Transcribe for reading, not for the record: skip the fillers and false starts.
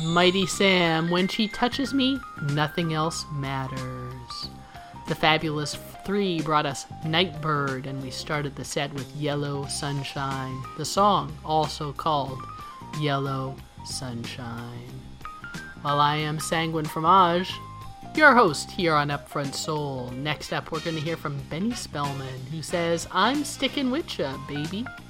Mighty Sam, when she touches me, nothing else matters. The Fabulous 3 brought us Nightbird, and we started the set with Yellow Sunshine, the song also called Yellow Sunshine. While I am Sanguine Fromage, your host here on Upfront Soul. Next up, we're going to hear from Benny Spellman, who says, I'm sticking with ya, baby.